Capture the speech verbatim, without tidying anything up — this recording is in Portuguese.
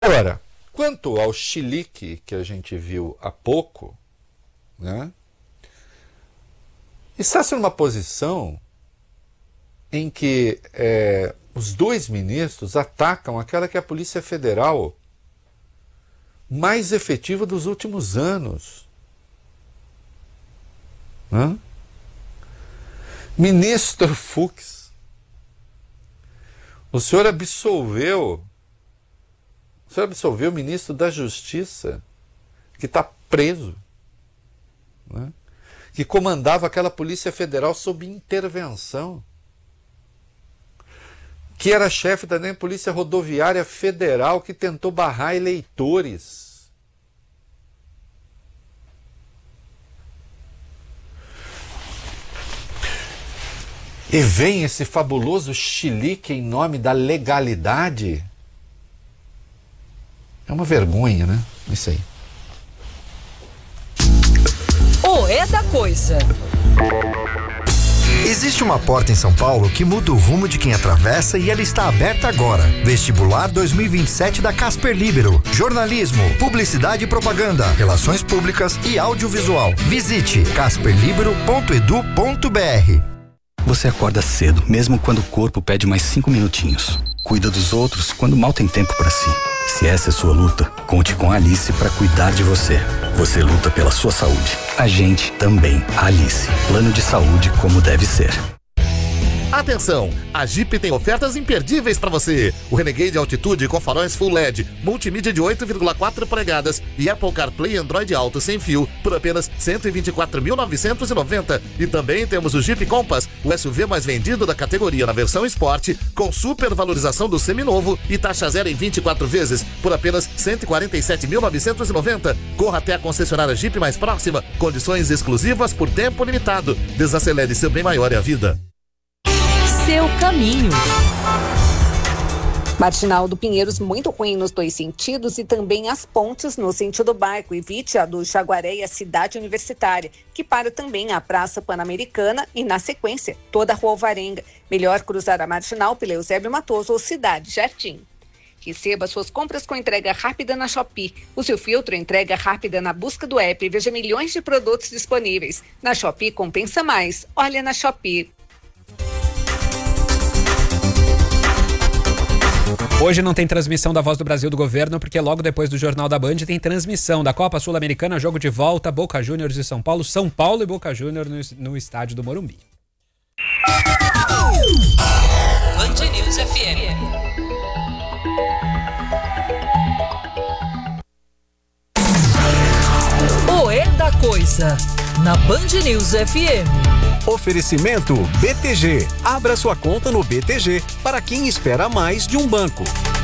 Agora, quanto ao chilique que a gente viu há pouco, né, está-se numa posição em que é, os dois ministros atacam aquela que é a Polícia Federal mais efetiva dos últimos anos. Né? Ministro Fux, o senhor absolveu, o senhor absolveu o ministro da Justiça, que está preso, né? Que comandava aquela Polícia Federal sob intervenção, que era chefe da nem Polícia Rodoviária Federal, que tentou barrar eleitores. E vem esse fabuloso chilique em nome da legalidade. É uma vergonha, né? Isso aí. O É da Coisa. Existe uma porta em São Paulo que muda o rumo de quem atravessa e ela está aberta agora. Vestibular dois mil e vinte e sete da Casper Libero. Jornalismo, publicidade e propaganda, relações públicas e audiovisual. Visite casper libero ponto edu ponto br. Você acorda cedo, mesmo quando o corpo pede mais cinco minutinhos. Cuida dos outros quando mal tem tempo para si. Se essa é sua luta, conte com a Alice para cuidar de você. Você luta pela sua saúde. A gente também. A Alice. Plano de saúde como deve ser. Atenção, a Jeep tem ofertas imperdíveis para você. O Renegade Altitude com faróis Full L E D, multimídia de oito vírgula quatro polegadas e Apple CarPlay e Android Auto sem fio por apenas cento e vinte e quatro mil novecentos e noventa. E também temos o Jeep Compass, o S U V mais vendido da categoria na versão Sport, com super valorização do seminovo e taxa zero em vinte e quatro vezes por apenas cento e quarenta e sete mil novecentos e noventa. Corra até a concessionária Jeep mais próxima, condições exclusivas por tempo limitado. Desacelere, seu bem maior é a vida. Seu caminho. Marginal do Pinheiros muito ruim nos dois sentidos e também as pontes no sentido Barco. Evite a do Jaguaré e a Cidade Universitária, que para também a Praça Pan-Americana e, na sequência, toda a Rua Alvarenga. Melhor cruzar a Marginal pela Eusébio Matoso ou Cidade Jardim. Receba suas compras com entrega rápida na Shopee. O seu filtro entrega rápida na busca do app e veja milhões de produtos disponíveis. Na Shopee compensa mais. Olha na Shopee. Hoje não tem transmissão da Voz do Brasil do Governo, porque logo depois do Jornal da Band tem transmissão da Copa Sul-Americana, jogo de volta, Boca Juniors e São Paulo, São Paulo e Boca Juniors no, no estádio do Morumbi. Band News F M. O É da Coisa, na Band News F M. Oferecimento B T G. Abra sua conta no B T G para quem espera mais de um banco.